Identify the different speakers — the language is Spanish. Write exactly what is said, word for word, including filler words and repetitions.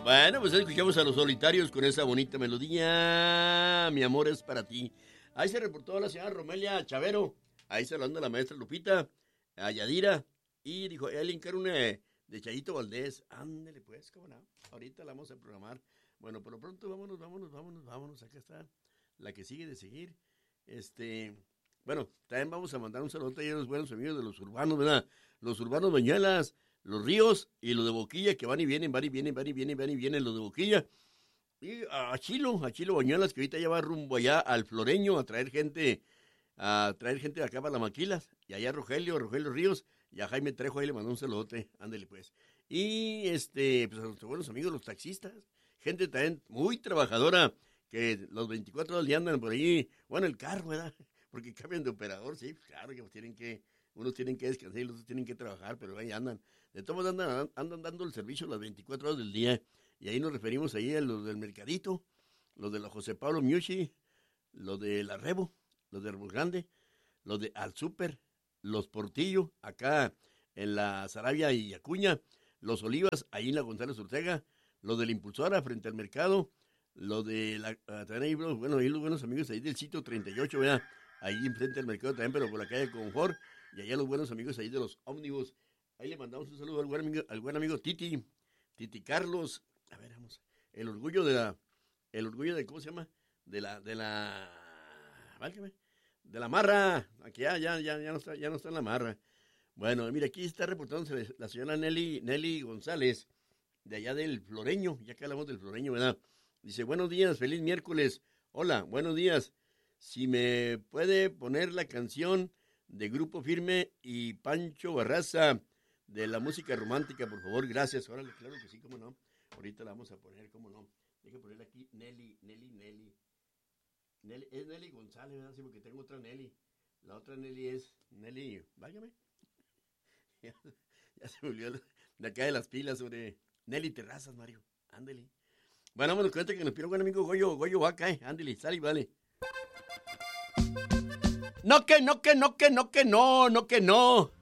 Speaker 1: Bueno, pues escuchamos a Los Solitarios con esa bonita melodía. Mi amor es para ti. Ahí se reportó la señora Romelia Chavero. Ahí saludando a la maestra Lupita, a Yadira. Y dijo, él encarga una de Chayito Valdés. Ándele pues, cómo no. Ahorita la vamos a programar. Bueno, por lo pronto vámonos, vámonos, vámonos, vámonos. Acá está la que sigue de seguir. Este, bueno, también vamos a mandar un saludo a los buenos amigos de los urbanos, ¿verdad? Los urbanos Bañuelas, los Ríos y los de Boquilla, que van y vienen, van y vienen, van y vienen, van y vienen los de Boquilla. Y a Chilo, a Chilo Bañuelas, que ahorita ya va rumbo allá al Floreño a traer gente, a traer gente de acá para las Maquilas. Y allá a Rogelio, a Rogelio Ríos, y a Jaime Trejo, ahí le mandó un saludote, ándele pues. Y este, pues a nuestros buenos amigos, los taxistas, gente también muy trabajadora, que los veinticuatro horas le andan por ahí, bueno, el carro, ¿verdad? Porque cambian de operador, sí, claro que tienen que, unos tienen que descansar y los otros tienen que trabajar, pero ahí andan. De todos modos andan, andan dando el servicio las veinticuatro horas del día. Y ahí nos referimos ahí a los del Mercadito, los de la José Pablo Miucci, los de la Rebo, los de Arbol Grande, los de Al Super, los Portillo, acá en la Sarabia y Acuña, los Olivas, ahí en la González Ortega, los de la Impulsora frente al mercado, los de la, también ahí, bueno, ahí los buenos amigos ahí del sitio treinta y ocho, ¿verdad? Ahí enfrente al mercado también, pero por la calle Confort, y allá los buenos amigos ahí de los ómnibus. Ahí le mandamos un saludo al buen amigo, al buen amigo Titi, Titi Carlos, a ver, vamos, el orgullo de la, el orgullo de, ¿cómo se llama? De la, de la, válgame, de la marra, aquí ya, ya, ya, ya no está, ya no está en la marra. Bueno, mira, aquí está reportándose la señora Nelly, Nelly González, de allá del Floreño, ya que hablamos del Floreño, ¿verdad? Dice, buenos días, feliz miércoles, hola, buenos días, si me puede poner la canción de Grupo Firme y Pancho Barraza, de la música romántica, por favor, gracias. Órale, claro que sí, cómo no. Ahorita la vamos a poner, cómo no. Deja ponerle aquí Nelly, Nelly, Nelly. Nelly, es Nelly González, ¿verdad? Sí, porque tengo otra Nelly. La otra Nelly es Nelly, váyame. ya, ya se me olvidó de acá de las pilas sobre Nelly Terrazas, Mario. Ándele. Bueno, vámonos, cuenta que nos pidió un buen amigo Goyo, Goyo Vaca, eh. Ándele, sale y vale. No que, no que, no que, no que, no, no que no.